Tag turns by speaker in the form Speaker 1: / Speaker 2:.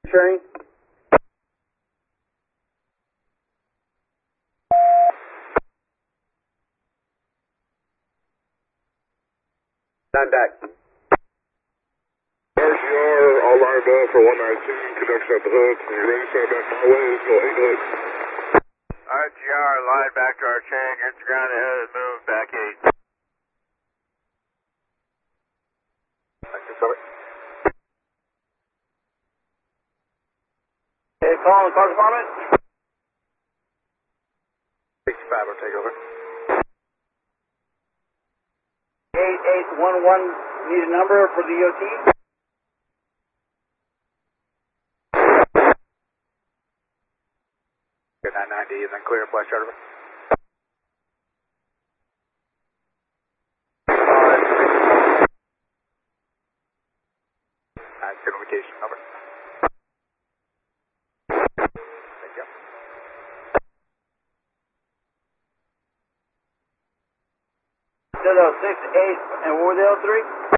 Speaker 1: Train. I'm back.
Speaker 2: RCR, all lined up for 119, conduction at the hook. When you're ready to send it back my way, let's go 8 hook.
Speaker 3: RCR, line back to our chain, gets ground ahead and move back 8.
Speaker 2: Thank you, cover.
Speaker 1: Okay, call on the car department.
Speaker 2: 65 will take over.
Speaker 1: 8811, need a number for the EOT?
Speaker 2: Good 990 and then clear flash charter. Identification number. Thank you.
Speaker 1: 068, and what were the other three?